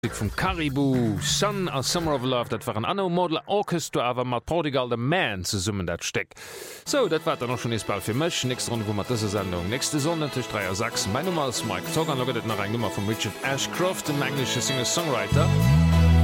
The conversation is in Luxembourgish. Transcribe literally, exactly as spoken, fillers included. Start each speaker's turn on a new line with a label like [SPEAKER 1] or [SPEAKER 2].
[SPEAKER 1] vom Caribou Sun a Summer of Love, dat war an anno Model Orchestra awer mat Portugal the Man ze summen dat steck. So dat war noch schon esbal fir Mch nächste Runde wo mat dëse Sendung. Nächste Sonne Tisch dreier Sachs. Mein Nummer ist Mike Togger loget nach eng Nummer von Richard Ashcroft, dem englische Singer-Songwriter.